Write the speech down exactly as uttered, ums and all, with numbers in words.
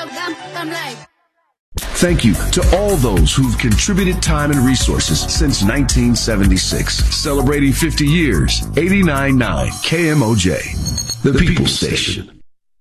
Thank you to all those who've contributed time and resources since nineteen seventy-six. Celebrating fifty years, eighty-nine point nine K M O J, the People's Station.